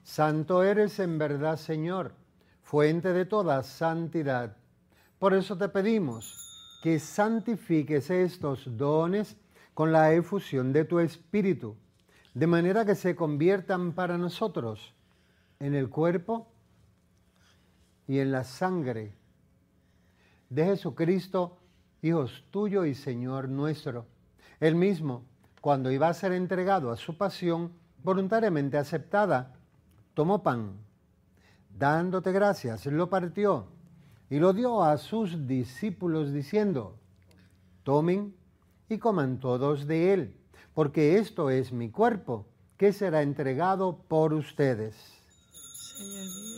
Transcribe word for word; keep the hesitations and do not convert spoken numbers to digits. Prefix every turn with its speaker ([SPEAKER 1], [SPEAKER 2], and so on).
[SPEAKER 1] Santo eres en verdad, Señor, fuente de toda santidad. Por eso te pedimos que santifiques estos dones con la efusión de tu Espíritu, de manera que se conviertan para nosotros en el cuerpo y en la sangre de Jesucristo, Hijo tuyo y Señor nuestro. Él mismo, cuando iba a ser entregado a su pasión voluntariamente aceptada, tomó pan, dándote gracias, lo partió y lo dio a sus discípulos diciendo: tomen y coman todos de él, porque esto es mi cuerpo, que será entregado por ustedes.
[SPEAKER 2] Señor mío